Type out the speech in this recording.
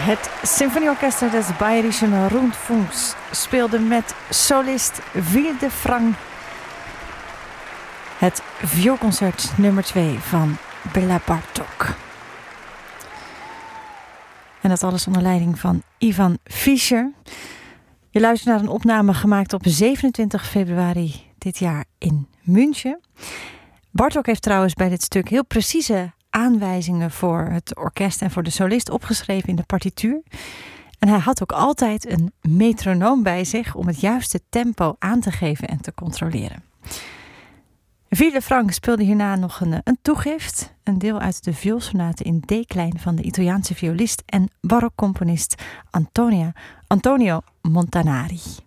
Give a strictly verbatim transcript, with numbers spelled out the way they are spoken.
Het Symfonieorchester des Bayerischen Rundfunks speelde met solist Wilde Frank het vioolconcert nummer twee van Béla Bartók. En dat alles onder leiding van Ivan Fischer. Je luistert naar een opname gemaakt op zevenentwintig februari dit jaar in München. Bartók heeft trouwens bij dit stuk heel precieze aanwijzingen voor het orkest en voor de solist opgeschreven in de partituur. En hij had ook altijd een metronoom bij zich om het juiste tempo aan te geven en te controleren. Wilde Frank speelde hierna nog een, een toegift, een deel uit de vioolsonate in D-klein van de Italiaanse violist en barokcomponist Antonia, Antonio Montanari.